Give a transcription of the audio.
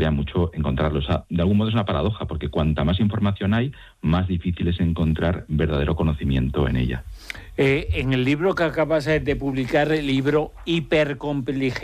gustaría mucho encontrarlo. O sea, de algún modo es una paradoja, porque cuanta más información hay, más difícil es encontrar verdadero conocimiento en ella. En el libro que acabas de publicar, el libro Hipercomplejidad